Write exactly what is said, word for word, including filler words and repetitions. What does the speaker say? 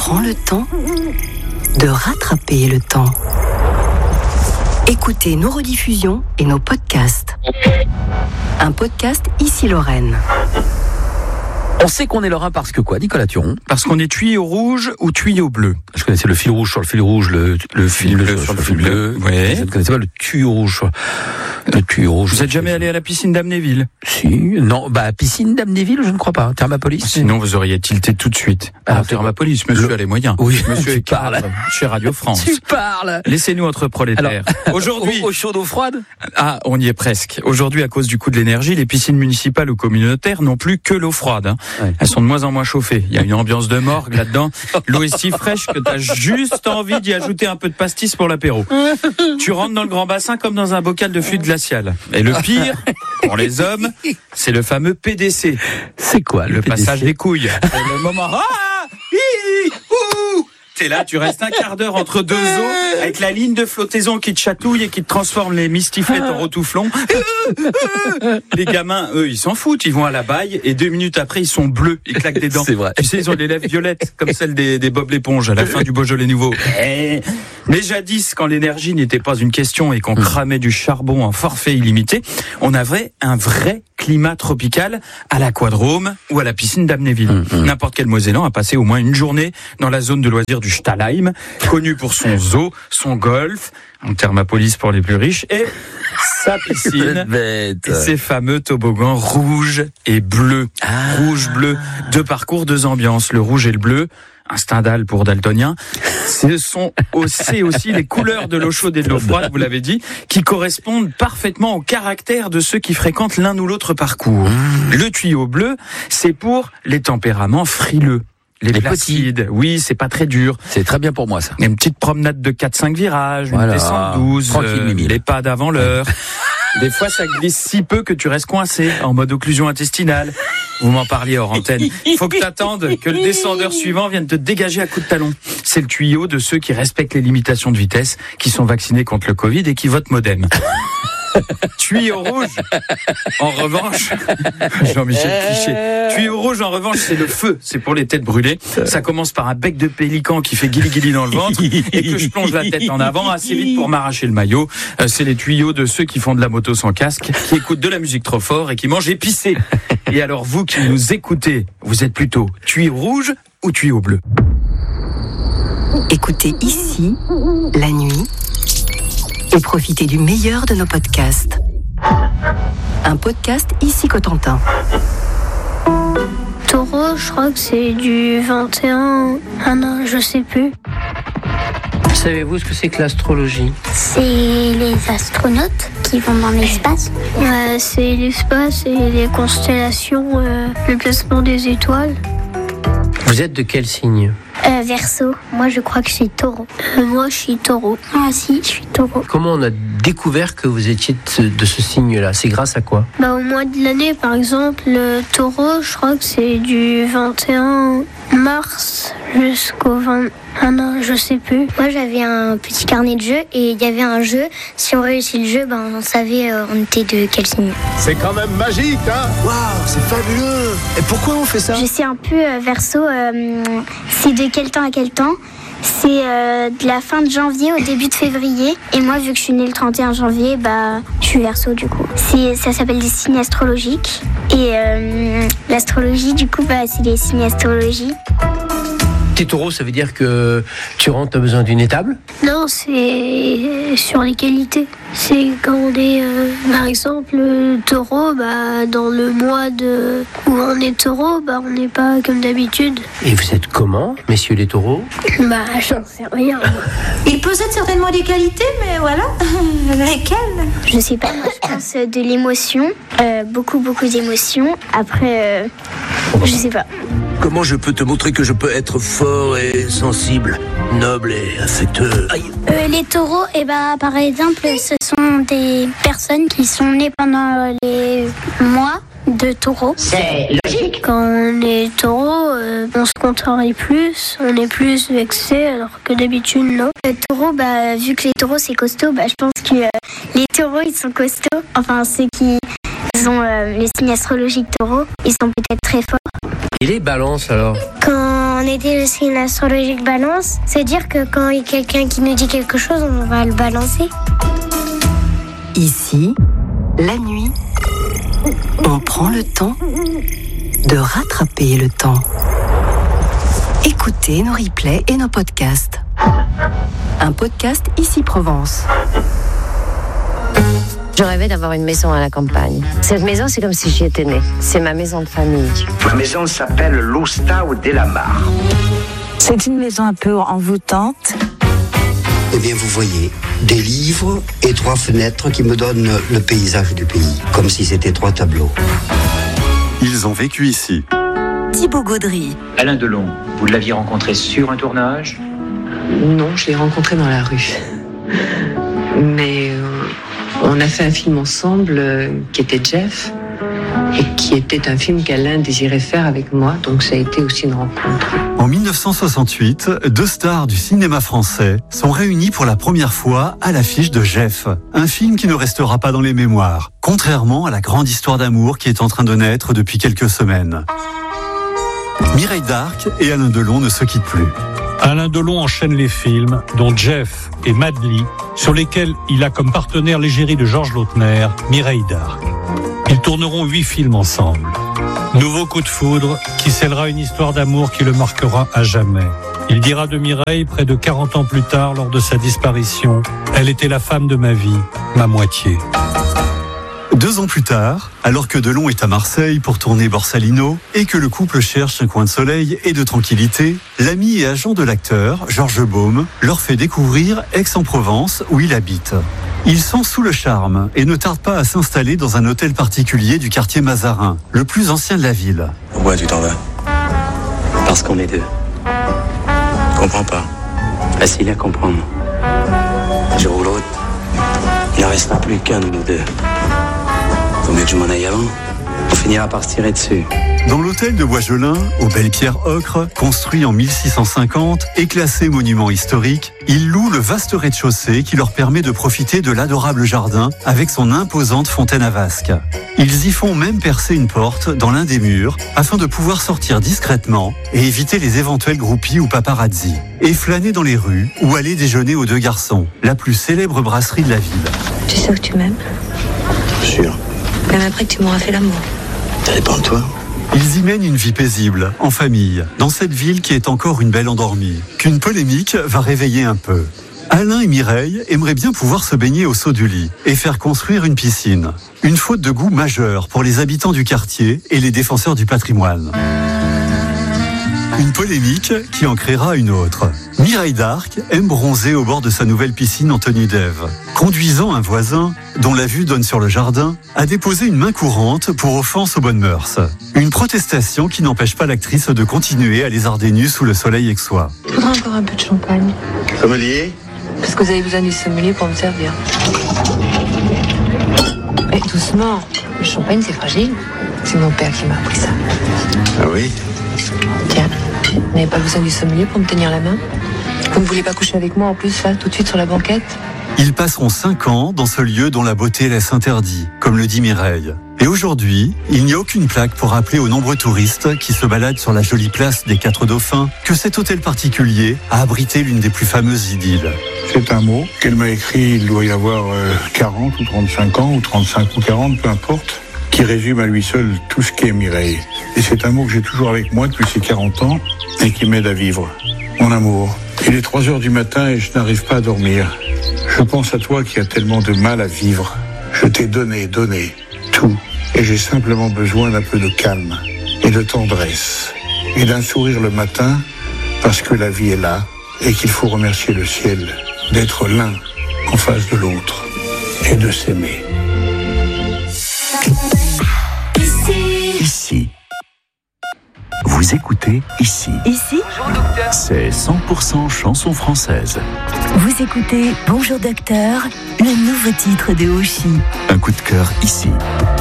prend le temps de rattraper le temps. Écoutez nos rediffusions et nos podcasts. Un podcast Ici Lorraine. On sait qu'on est lorrain parce que quoi, Nicolas Turon? Parce qu'on est tuyau rouge ou tuyau bleu. Je connaissais le fil rouge sur le fil rouge, le, le fil bleu sur, sur le fil bleu. bleu. Ouais. Je ne connaissais pas le tuyau rouge. Le tuyau rouge. Vous êtes jamais allé à la piscine d'Amnéville? Si, non, bah, piscine d'Amnéville, je ne crois pas. Thermapolis. Sinon, vous auriez tilté tout de suite. Alors, Thermapolis, monsieur le... a les moyens. Oui, monsieur tu est parles. Chez Radio France. Tu parles. Laissez-nous entre prolétaires. Alors, aujourd'hui. Eau chaude, eau froide? Ah, on y est presque. Aujourd'hui, à cause du coût de l'énergie, les piscines municipales ou communautaires n'ont plus que l'eau froide, hein. Ouais. Elles sont de moins en moins chauffées. Il y a une ambiance de morgue là-dedans. L'eau est si fraîche que t'as juste envie d'y ajouter un peu de pastis pour l'apéro. Tu rentres dans le grand bassin comme dans un bocal de fluide glacial. Et le pire, pour les hommes, c'est le fameux P D C. C'est quoi le, le P D C? Passage des couilles. C'est le moment. Ah, hi, ouh. T'es là, tu restes un quart d'heure entre deux eaux avec la ligne de flottaison qui te chatouille et qui te transforme les mistiflettes en retouflons. Les gamins, eux, ils s'en foutent. Ils vont à la baille et deux minutes après, ils sont bleus. Ils claquent des dents. C'est vrai. Tu sais, ils ont les lèvres violettes comme celles des, des Bob l'éponge à la fin du Beaujolais nouveau. Mais jadis, quand l'énergie n'était pas une question et qu'on cramait du charbon en forfait illimité, on avait un vrai climat tropical à l'aquadrome ou à la piscine d'Amnéville. Mmh, mmh. N'importe quel Mosellan a passé au moins une journée dans la zone de loisirs du Stahlheim, connu pour son zoo, son golf, en Thermapolis pour les plus riches, et sa piscine, et ses fameux toboggans rouges et bleus. Ah. Rouge-bleu, deux parcours, deux ambiances, le rouge et le bleu. Un Stendhal pour daltonien. Ce sont aussi, aussi les couleurs de l'eau chaude et de l'eau froide, vous l'avez dit, qui correspondent parfaitement au caractère de ceux qui fréquentent l'un ou l'autre parcours. Mmh. Le tuyau bleu, c'est pour les tempéraments frileux. Les, les placides, petits. Oui, c'est pas très dur. C'est très bien pour moi, ça. Une petite promenade de quatre cinq virages, voilà. Une descente douze, euh, les pas d'avant l'heure. Des fois, ça glisse si peu que tu restes coincé, en mode occlusion intestinale. Vous m'en parliez hors antenne. Il faut que t'attendes que le descendeur suivant vienne te dégager à coups de talon. C'est le tuyau de ceux qui respectent les limitations de vitesse, qui sont vaccinés contre le Covid et qui votent Modem. Tuyau rouge, en revanche, Jean-Michel Cliché. Tuyau rouge, en revanche, c'est le feu. C'est pour les têtes brûlées. Ça commence par un bec de pélican qui fait guili-guili dans le ventre et que je plonge la tête en avant assez vite pour m'arracher le maillot. C'est les tuyaux de ceux qui font de la moto sans casque, qui écoutent de la musique trop fort et qui mangent épicé. Et alors, vous qui nous écoutez, vous êtes plutôt tuyau rouge ou tuyau bleu? Écoutez ici, la nuit, et profitez du meilleur de nos podcasts. Un podcast Ici Cotentin. Taureau, je crois que c'est du vingt et un, ah non, je sais plus. Savez-vous ce que c'est que l'astrologie? C'est les astronautes qui vont dans l'espace. Euh, c'est l'espace et les constellations, euh, le placement des étoiles. Vous êtes de quel signe? Euh, Verseau. Moi, je crois que je suis taureau. Euh, moi, je suis taureau. Ah si, je suis taureau. Comment on a découvert que vous étiez de ce, de ce signe-là? C'est grâce à quoi? Bah, au mois de l'année, par exemple, le taureau, je crois que c'est du vingt et un mars jusqu'au vingt... Ah non, je sais plus. Moi, j'avais un petit carnet de jeux et il y avait un jeu. Si on réussit le jeu, ben, on savait euh, on était de quel signe. C'est quand même magique, hein? Waouh, c'est fabuleux! Et pourquoi on fait ça? Je sais un peu, euh, Verseau, euh, c'est de quel temps à quel temps. C'est euh, de la fin de janvier au début de février. Et moi, vu que je suis née le trente et un janvier, bah, je suis Verseau, du coup. C'est, ça s'appelle des signes astrologiques. Et euh, l'astrologie, du coup, bah, c'est des signes astrologiques. T'es taureau, ça veut dire que tu rentres, t'as besoin d'une étable? Non, c'est sur les qualités. C'est quand on est, euh, par exemple, taureau, bah, dans le mois de où on est taureau, bah, on n'est pas comme d'habitude. Et vous êtes comment, messieurs les taureaux? Bah, j'en sais rien. Il possède certainement des qualités, mais voilà, lesquelles? Je sais pas, moi, je pense de l'émotion, euh, beaucoup, beaucoup d'émotions. Après, euh, je sais pas. Comment je peux te montrer que je peux être fort et sensible, noble et affectueux? euh, Les taureaux, eh ben, par exemple, ce sont des personnes qui sont nées pendant les mois de taureau. C'est logique. Quand on est taureau, euh, on se contrarie plus, on est plus vexé, alors que d'habitude, non. Le taureau, bah, vu que les taureaux, c'est costaud, bah, je pense que euh, les taureaux, ils sont costauds. Enfin, ceux qui ont euh, les signes astrologiques taureaux, ils sont peut-être très forts. Et les balances alors ? Quand on était au signe astrologique balance, c'est dire que quand il y a quelqu'un qui nous dit quelque chose, on va le balancer. Ici, la nuit, on prend le temps de rattraper le temps. Écoutez nos replays et nos podcasts. Un podcast Ici Provence. Je rêvais d'avoir une maison à la campagne. Cette maison, c'est comme si j'y étais née. C'est ma maison de famille. Ma maison s'appelle l'Ostau de la Mare. C'est une maison un peu envoûtante. Eh bien, vous voyez, des livres et trois fenêtres qui me donnent le paysage du pays, comme si c'était trois tableaux. Ils ont vécu ici. Thibaut Gaudry. Alain Delon, vous l'aviez rencontré sur un tournage ? Non, je l'ai rencontré dans la rue. Mais euh, on a fait un film ensemble euh, qui était Jeff et qui était un film qu'Alain désirait faire avec moi, donc ça a été aussi une rencontre. En dix-neuf cent soixante-huit, deux stars du cinéma français sont réunies pour la première fois à l'affiche de Jeff, un film qui ne restera pas dans les mémoires, contrairement à la grande histoire d'amour qui est en train de naître depuis quelques semaines. Mireille d'Arc et Alain Delon ne se quittent plus. Alain Delon enchaîne les films, dont Jeff et Madly, sur lesquels il a comme partenaire l'égérie de Georges Lautner, Mireille d'Arc. Ils tourneront huit films ensemble. Nouveau coup de foudre qui scellera une histoire d'amour qui le marquera à jamais. Il dira de Mireille, près de quarante ans plus tard, lors de sa disparition, « Elle était la femme de ma vie, ma moitié ». Deux ans plus tard, alors que Delon est à Marseille pour tourner Borsalino et que le couple cherche un coin de soleil et de tranquillité, l'ami et agent de l'acteur, Georges Baume, leur fait découvrir Aix-en-Provence où il habite. Ils sont sous le charme et ne tardent pas à s'installer dans un hôtel particulier du quartier Mazarin, le plus ancien de la ville. Pourquoi tu t'en vas ? Parce qu'on est deux. Je comprends pas. Facile à comprendre. Un jour ou l'autre, il n'en restera plus qu'un de nous deux. Faut mieux que je m'en aille avant. On finira par se tirer dessus. Dans l'hôtel de Boisgelin, aux belles pierres ocre, construit en mille six cent cinquante et classé monument historique, ils louent le vaste rez-de-chaussée qui leur permet de profiter de l'adorable jardin avec son imposante fontaine à vasque. Ils y font même percer une porte dans l'un des murs afin de pouvoir sortir discrètement et éviter les éventuels groupies ou paparazzi. Et flâner dans les rues ou aller déjeuner aux Deux Garçons, la plus célèbre brasserie de la ville. Tu sais que tu m'aimes ? Sûr. Même après que tu m'auras fait l'amour. Ça dépend de toi. Ils y mènent une vie paisible, en famille, dans cette ville qui est encore une belle endormie, qu'une polémique va réveiller un peu. Alain et Mireille aimeraient bien pouvoir se baigner au saut du lit et faire construire une piscine. Une faute de goût majeure pour les habitants du quartier et les défenseurs du patrimoine. Une polémique qui en créera une autre. Mireille d'Arc aime bronzer au bord de sa nouvelle piscine en tenue d'Ève, conduisant un voisin, dont la vue donne sur le jardin, à déposer une main courante pour offense aux bonnes mœurs. Une protestation qui n'empêche pas l'actrice de continuer à lézarder nue sous le soleil aixois. Je voudrais encore un peu de champagne. Sommelier ? Parce que vous avez besoin du sommelier pour me servir. Eh, doucement. Le champagne, c'est fragile. C'est mon père qui m'a appris ça. Ah oui ? Tiens, vous n'avez pas besoin du sommelier pour me tenir la main ? Vous ne voulez pas coucher avec moi en plus, là, tout de suite sur la banquette ? Ils passeront cinq ans dans ce lieu dont la beauté laisse interdit, comme le dit Mireille. Et aujourd'hui, il n'y a aucune plaque pour rappeler aux nombreux touristes qui se baladent sur la jolie place des Quatre Dauphins que cet hôtel particulier a abrité l'une des plus fameuses idylles. C'est un mot qu'elle m'a écrit, il doit y avoir euh, quarante ou trente-cinq ans, ou trente-cinq ou quarante, peu importe, qui résume à lui seul tout ce qu'est Mireille. Et c'est un mot que j'ai toujours avec moi depuis ces quarante ans et qui m'aide à vivre. Mon amour, il est trois heures du matin et je n'arrive pas à dormir. Je pense à toi qui as tellement de mal à vivre. Je t'ai donné, donné, tout. Et j'ai simplement besoin d'un peu de calme et de tendresse. Et d'un sourire le matin, parce que la vie est là et qu'il faut remercier le ciel d'être l'un en face de l'autre et de s'aimer. Ici. Vous écoutez Ici. Ici, C'est cent pour cent chanson française. vous écoutez Bonjour Docteur, le nouveau titre de Oshi. Un coup de cœur ici.